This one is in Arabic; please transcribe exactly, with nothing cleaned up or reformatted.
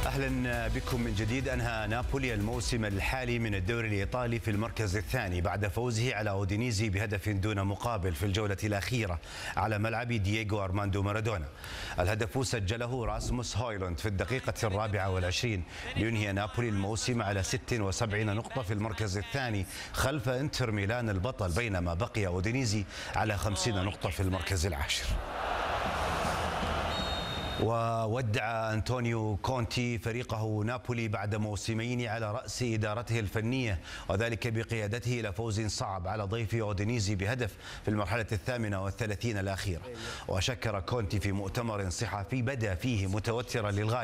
أهلا بكم من جديد. أنهى نابولي الموسم الحالي من الدوري الإيطالي في المركز الثاني بعد فوزه على أودينيزي بهدف دون مقابل في الجولة الأخيرة على ملعب دييغو أرماندو مارادونا. الهدف سجله راسموس هويلوند في الدقيقة الرابعة والعشرين لينهي نابولي الموسم على ست وسبعين نقطة في المركز الثاني خلف انتر ميلان البطل، بينما بقي أودينيزي على خمسين نقطة في المركز العاشر. وودع أنطونيو كونتي فريقه نابولي بعد موسمين على رأس إدارته الفنية، وذلك بقيادته إلى فوز صعب على ضيف أودينيزي بهدف في المرحلة الثامنة والثلاثين الأخيرة. وشكر كونتي في مؤتمر صحفي بدا فيه متوترا للغاية